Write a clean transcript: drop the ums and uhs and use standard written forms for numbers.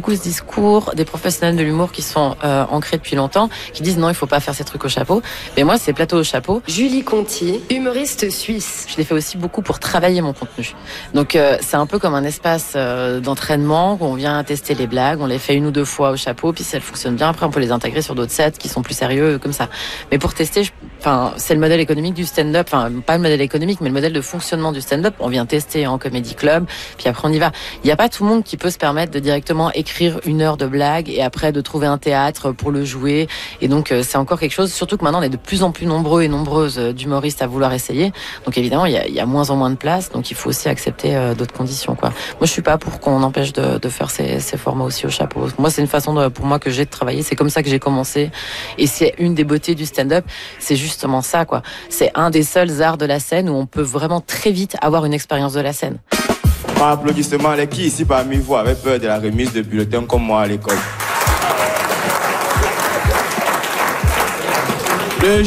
beaucoup ce discours des professionnels de l'humour qui sont ancrés depuis longtemps, qui disent non, il faut pas faire ces trucs au chapeau. Mais moi, c'est plateau au chapeau. Julie Conti, humoriste suisse. Je l'ai fait aussi beaucoup pour travailler mon contenu. Donc c'est un peu comme un espace d'entraînement où on vient tester les blagues, on les fait 1 ou 2 fois au chapeau, puis si elles fonctionnent bien, après on peut les intégrer sur d'autres sets qui sont plus sérieux, comme ça. Mais pour tester, c'est le modèle économique du stand-up, enfin pas le modèle économique, mais le modèle de fonctionnement du stand-up. On vient tester en comédie club, puis après on y va. Il n'y a pas tout le monde qui peut se permettre de directement écrire 1 heure de blague et après de trouver un théâtre pour le jouer. Et donc c'est encore quelque chose, surtout que maintenant on est de plus en plus nombreux et nombreuses d'humoristes à vouloir essayer. Donc évidemment il y a moins en moins de place, donc il faut aussi accepter d'autres conditions, quoi. Moi je suis pas pour qu'on empêche de faire ces formats aussi au chapeau. Moi c'est une façon pour moi que j'ai de travailler, c'est comme ça que j'ai commencé et c'est une des beautés du stand-up, c'est justement ça, quoi. C'est un des seuls arts de la scène où on peut vraiment très vite avoir une expérience de la scène. Par applaudissement, les qui ici parmi vous avaient peur de la remise de bulletins comme moi à l'école?